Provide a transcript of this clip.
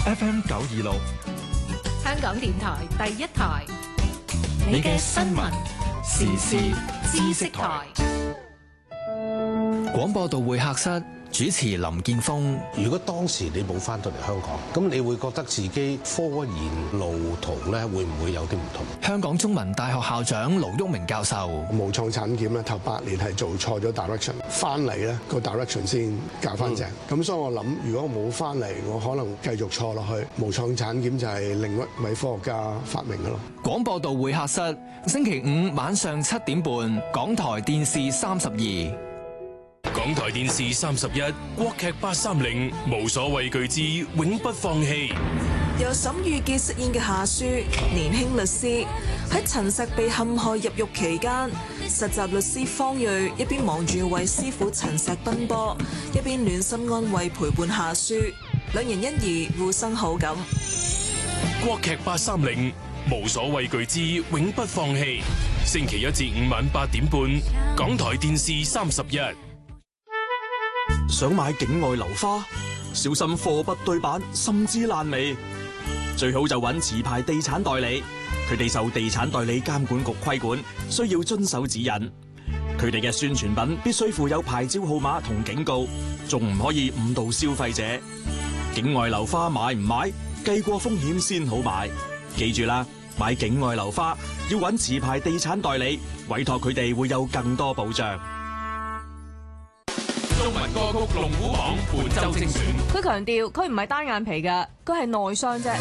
FM 926， 香港電台第一台， 你嘅新聞時事知識台。 廣播道會客室主持林建峰。 如果當時你冇翻到嚟香港，咁你會覺得自己科研路途咧會唔會有啲唔同？ 香港中文大學校長盧煜明教授。 無創產檢咧頭8年係做錯咗 direction， 翻嚟咧個 direction 先教翻正。咁所以我諗，如果我冇翻嚟，我可能繼續錯落去。無創產檢就係另一位科學家發明嘅咯。 廣播道會客室，星期5晚上7點半，港台電視32。 港台電視31，國劇830，無所畏懼之永不放棄。 由沈御傑飾演嘅夏書，年輕律師喺陳石被陷害入獄期間，實習律師方睿一邊忙住為師傅陳石奔波，一邊暖心安慰陪伴夏書，兩人因而互生好感。 國劇830，無所畏懼之永不放棄。星期1至5晚8點半，港台電視31。 想買境外樓花，小心貨不對版，甚至爛尾。最好就揾持牌地產代理，佢哋受地產代理監管局規管，需要遵守指引。佢哋嘅宣傳品必須附有牌照號碼同警告，仲唔可以誤導消費者。境外樓花買唔買，計過風險先好買。記住啦，買境外樓花要揾持牌地產代理，委託佢哋會有更多保障。 中文歌曲龍虎榜本周精選。 佢強調佢唔係單眼皮㗎，佢係內傷啫。